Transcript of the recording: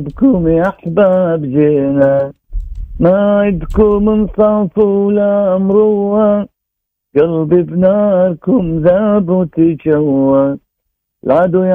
بكم يا أحباب جينا، ما عندكم انصاف ولا مروة، قلبي بناركم ذاب وتجوى، العدو